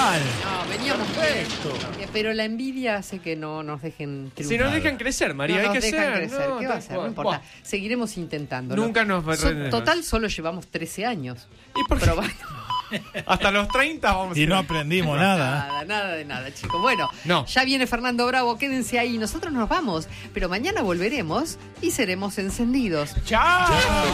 mal. No, veníamos Perfecto. pero la envidia hace que no nos dejen triunfar. Si nos dejan crecer, María, No hay nos que dejan ser. crecer. No, ¿Qué va a tal ser? No cual. importa. Buah. Seguiremos intentándolo. Nunca nos Total, solo llevamos 13 años. ¿Y por qué? Probando. Hasta los 30 vamos a Y no aprendimos nada. Nada de nada, chicos. Bueno, No. ya viene Fernando Bravo, quédense ahí. Nosotros nos vamos, pero mañana volveremos y seremos encendidos. ¡Chao!